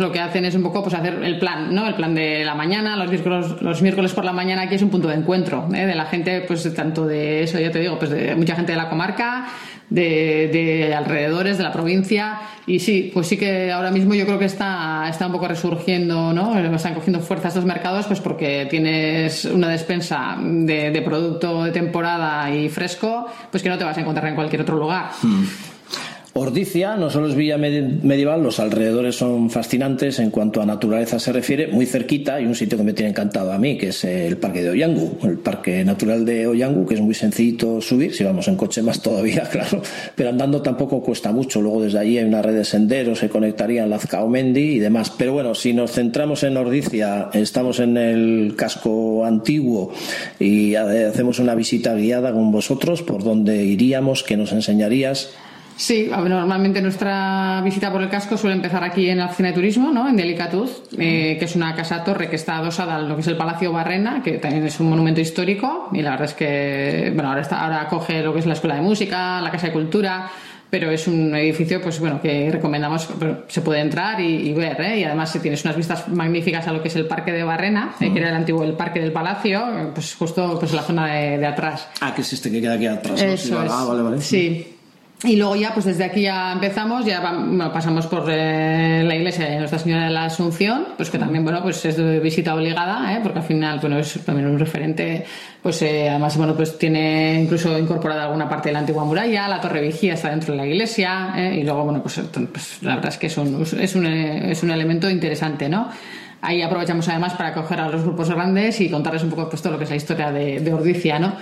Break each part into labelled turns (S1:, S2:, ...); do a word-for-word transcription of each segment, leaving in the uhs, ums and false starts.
S1: lo que hacen es un poco pues hacer el plan, ¿no? El plan de la mañana, los miércoles, los miércoles por la mañana aquí es un punto de encuentro, ¿eh? De la gente, pues tanto de eso, ya te digo, pues de mucha gente de la comarca, de, de alrededores, de la provincia, y sí, pues sí que ahora mismo yo creo que está, está un poco resurgiendo, ¿no? Están cogiendo fuerza estos mercados, pues porque tienes una despensa de, de producto de temporada y fresco, pues que no te vas a encontrar en cualquier otro lugar.
S2: Hmm. Ordicia no solo es villa medieval, los alrededores son fascinantes en cuanto a naturaleza se refiere. Muy cerquita hay un sitio que me tiene encantado a mí, que es el Parque de Oyangu, el Parque Natural de Oyangu, que es muy sencillito subir, si vamos en coche más todavía, claro, pero andando tampoco cuesta mucho. Luego desde allí hay una red de senderos que conectarían Lazcaomendi y demás. Pero bueno, si nos centramos en Ordicia, estamos en el casco antiguo y hacemos una visita guiada con vosotros. ¿Por dónde iríamos? ¿Qué nos enseñarías?
S1: Sí, normalmente nuestra visita por el casco suele empezar aquí en la oficina de turismo, ¿no? En Delicatuz, eh, que es una casa-torre que está adosada a lo que es el Palacio Barrena, que también es un monumento histórico, y la verdad es que, bueno, ahora, está, ahora acoge lo que es la Escuela de Música, la Casa de Cultura, pero es un edificio, pues bueno, que recomendamos, se puede entrar y, y ver, ¿eh? Y además tienes unas vistas magníficas a lo que es el Parque de Barrena, eh, que era el antiguo el Parque del Palacio, pues justo pues en la zona de, de atrás.
S2: Ah, que es este que queda aquí atrás, ¿no?
S1: Eso
S2: Sí,
S1: es.
S2: Ah, vale, vale.
S1: Sí. Y luego ya, pues desde aquí ya empezamos, ya va, bueno, pasamos por eh, la iglesia de Nuestra Señora de la Asunción, pues que también, bueno, pues es de visita obligada, ¿eh? Porque al final, bueno, es también un referente, pues eh, además, bueno, pues tiene incluso incorporada alguna parte de la antigua muralla, la Torre Vigía está dentro de la iglesia, ¿eh? Y luego, bueno, pues, pues la verdad es que es un, es un, es un elemento interesante, ¿no? Ahí aprovechamos además para acoger a los grupos grandes y contarles un poco pues todo lo que es la historia de, de Ordicia, ¿no?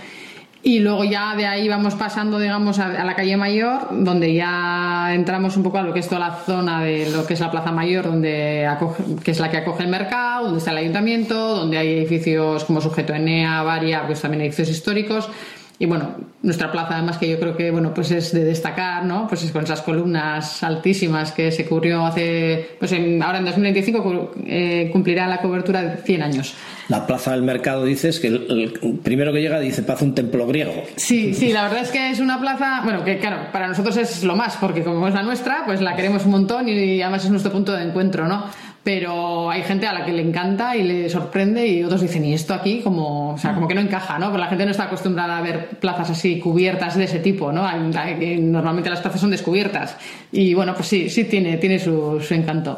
S1: Y luego ya de ahí vamos pasando, digamos, a, a la calle Mayor, donde ya entramos un poco a lo que es toda la zona de lo que es la Plaza Mayor, donde acoge, que es la que acoge el mercado, donde está el ayuntamiento, donde hay edificios como Sujeto Enea, Varia, pues también edificios históricos. Y bueno, nuestra plaza además que yo creo que bueno pues es de destacar, ¿no? Pues es con esas columnas altísimas que se cubrió hace, pues en, ahora en dos mil veinticinco eh, cumplirá la cobertura de cien años.
S2: La Plaza del Mercado, dices que el, el primero que llega dice parece un templo griego.
S1: Sí, sí, la verdad es que es una plaza, bueno, que claro, para nosotros es lo más, porque como es la nuestra, pues la queremos un montón y además es nuestro punto de encuentro, ¿no? Pero hay gente a la que le encanta y le sorprende y otros dicen, ¿y esto aquí? Como, o sea, como que no encaja, ¿no? Porque la gente no está acostumbrada a ver plazas así cubiertas de ese tipo, ¿no? Hay, hay, normalmente las plazas son descubiertas y bueno, pues sí, sí tiene, tiene su, su encanto.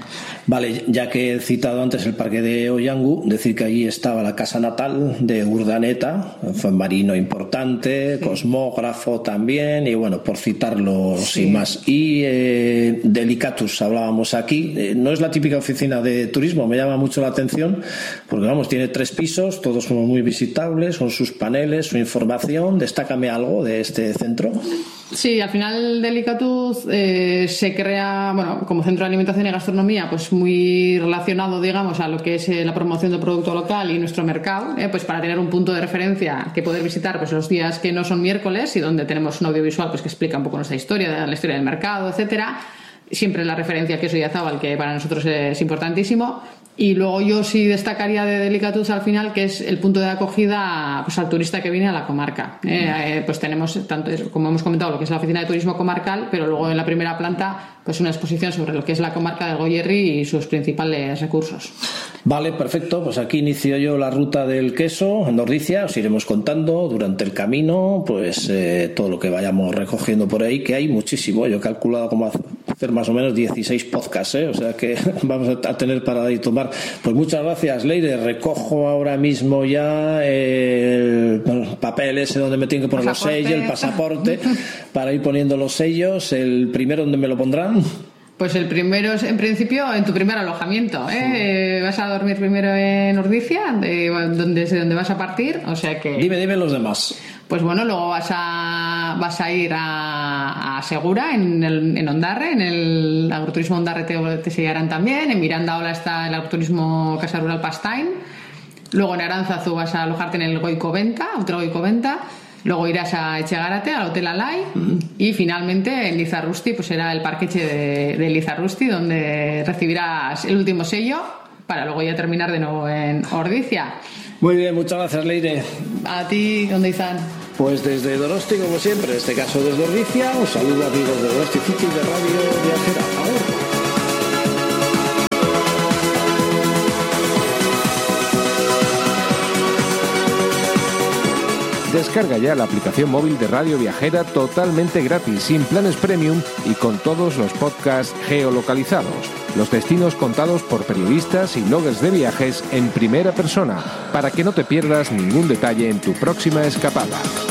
S2: Vale, ya que he citado antes el Parque de Oyangu, decir que allí estaba la casa natal de Urdaneta, fue marino importante, sí. Cosmógrafo también, y bueno, por citarlo sí. Sin más. Y eh, Delicatus hablábamos aquí, eh, no es la típica oficina de turismo, me llama mucho la atención porque vamos, tiene tres pisos, todos son muy visitables, son sus paneles, su información. Destácame algo de este centro.
S1: Sí, al final Delicatuz eh, se crea, bueno, como centro de alimentación y gastronomía, pues muy relacionado, digamos, a lo que es eh, la promoción del producto local y nuestro mercado, eh, pues para tener un punto de referencia que poder visitar pues los días que no son miércoles y donde tenemos un audiovisual pues que explica un poco nuestra historia, la historia del mercado, etcétera. Siempre la referencia Queso Idiazábal, que para nosotros es importantísimo. Y luego yo sí destacaría de Delicatuz al final, que es el punto de acogida pues, al turista que viene a la comarca. Eh, eh, pues tenemos, tanto como hemos comentado, lo que es la oficina de turismo comarcal, pero luego en la primera planta pues una exposición sobre lo que es la comarca del Goierri y sus principales recursos.
S2: Vale, perfecto. Pues aquí inicio yo la ruta del queso en Ordicia. Os iremos contando durante el camino pues eh, todo lo que vayamos recogiendo por ahí, que hay muchísimo. Yo he calculado como hacer más o menos dieciséis podcasts, ¿eh? O sea que vamos a tener para ir tomar. Pues muchas gracias, Leire. Recojo ahora mismo ya el papel ese donde me tienen que poner pasaporte. Los sellos, el pasaporte, para ir poniendo los sellos. El primero, ¿dónde me lo pondrán?
S1: Pues el primero es, en principio, en tu primer alojamiento, ¿eh? Sí. Vas a dormir primero en Ordicia, de, donde, de donde vas a partir, o sea que...
S2: Dime, dime los demás.
S1: Pues bueno, luego vas a vas a ir a, a Segura, en, el, en Ondarre, en el agroturismo Ondarre te, te seguirán también, en Miranda ahora está el agroturismo Casa Rural Pastain, luego en Aránzazu vas a alojarte en el Goicoventa, Hotel Goicoventa. Luego irás a Etxegarate, al Hotel Alay, uh-huh. Y finalmente en Lizarrusti, pues será el parqueche de, de Lizarrusti, donde recibirás el último sello para luego ya terminar de nuevo en Ordicia.
S2: Muy bien, muchas gracias, Leire.
S1: A ti, ¿dónde están?
S2: Pues desde Donosti, como siempre, en este caso desde Ordicia, un saludo amigos de Donosti City de Radio Viajera. ¡Ahora!
S3: Descarga ya la aplicación móvil de Radio Viajera totalmente gratis, sin planes premium y con todos los podcasts geolocalizados. Los destinos contados por periodistas y bloggers de viajes en primera persona, para que no te pierdas ningún detalle en tu próxima escapada.